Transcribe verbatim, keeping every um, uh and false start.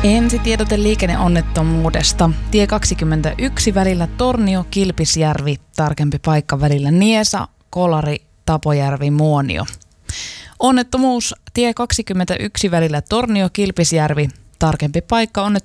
Ensitiedote liikenneonnettomuudesta. Tie kaksikymmentäyksi välillä Tornio-Kilpisjärvi, tarkempi paikka välillä Niesa, Kolari, Tapojärvi, Muonio. Onnettomuus tie kaksikymmentäyksi välillä Tornio-Kilpisjärvi, tarkempi paikka onnettomuus